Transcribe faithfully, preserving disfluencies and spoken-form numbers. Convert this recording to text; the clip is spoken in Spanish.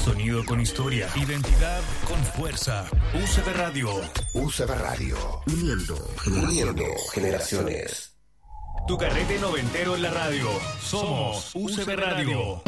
Sonido con historia. Identidad con fuerza. U C B Radio. U C B Radio. Uniendo, uniendo generaciones. Tu carrete noventero en la radio. Somos U C B Radio.